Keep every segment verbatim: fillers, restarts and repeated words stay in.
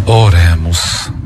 Oremos.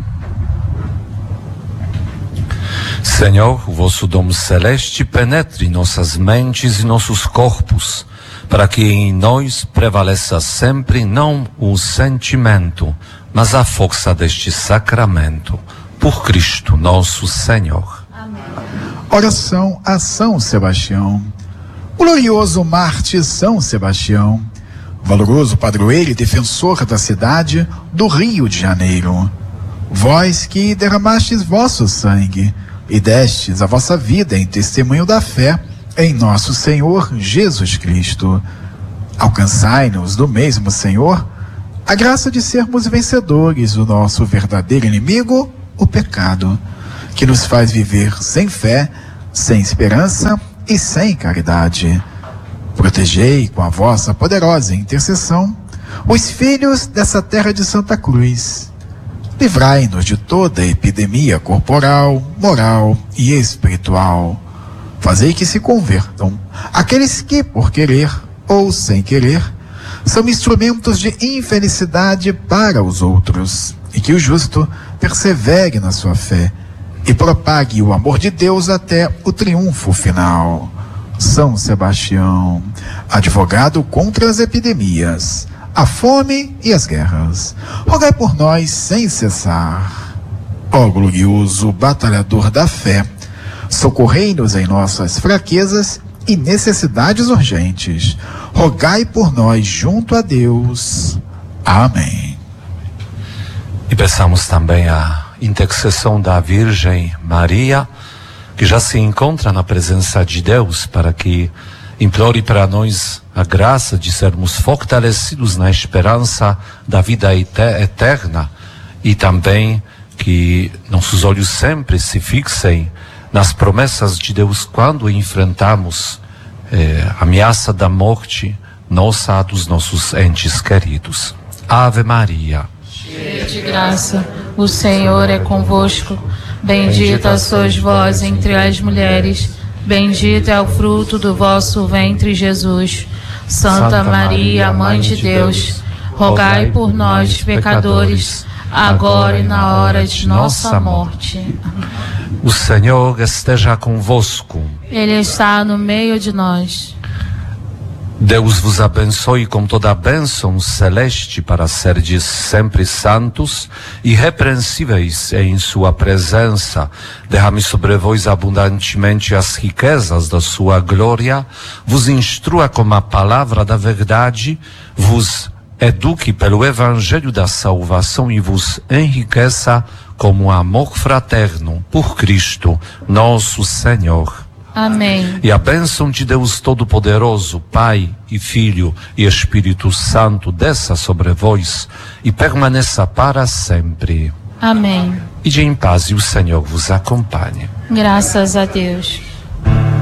Senhor, o vosso dom celeste penetre nossas mentes e nossos corpos, para que em nós prevaleça sempre não o sentimento, mas a força deste sacramento. Por Cristo nosso Senhor. Amém. Oração a São Sebastião. Glorioso Mártir São Sebastião, valoroso padroeiro e defensor da cidade do Rio de Janeiro, vós que derramastes vosso sangue e destes a vossa vida em testemunho da fé em nosso Senhor Jesus Cristo, alcançai-nos do mesmo Senhor a graça de sermos vencedores do nosso verdadeiro inimigo, o pecado, que nos faz viver sem fé, sem esperança e sem caridade. Protegei com a vossa poderosa intercessão os filhos dessa terra de Santa Cruz. Livrai-nos de toda epidemia corporal, moral e espiritual. Fazei que se convertam aqueles que, por querer ou sem querer, são instrumentos de infelicidade para os outros, e que o justo persevere na sua fé e propague o amor de Deus até o triunfo final. São Sebastião, advogado contra as epidemias, a fome e as guerras, rogai por nós sem cessar. Ó glorioso batalhador da fé, socorrei-nos em nossas fraquezas e necessidades urgentes. Rogai por nós junto a Deus. Amém. E peçamos também a intercessão da Virgem Maria, que já se encontra na presença de Deus, para que implore para nós a graça de sermos fortalecidos na esperança da vida eterna, e também que nossos olhos sempre se fixem nas promessas de Deus quando enfrentamos eh, a ameaça da morte nossa, dos nossos entes queridos. Ave Maria, cheia de graça, o Senhor é convosco. Bendita sois vós entre as mulheres, bendito é o fruto do vosso ventre, Jesus. Santa Maria, Mãe de Deus, rogai por nós, pecadores, agora e na hora de nossa morte. O Senhor esteja convosco. Ele está no meio de nós. Deus vos abençoe com toda a bênção celeste, para serdes sempre santos e irrepreensíveis em sua presença. Derrame sobre vós abundantemente as riquezas da sua glória, vos instrua com a palavra da verdade, vos eduque pelo evangelho da salvação e vos enriqueça com o amor fraterno por Cristo, nosso Senhor. Amém. E a bênção de Deus Todo-Poderoso, Pai e Filho e Espírito Santo, desça sobre vós e permaneça para sempre. Amém. Ide em paz e o Senhor vos acompanhe. Graças a Deus.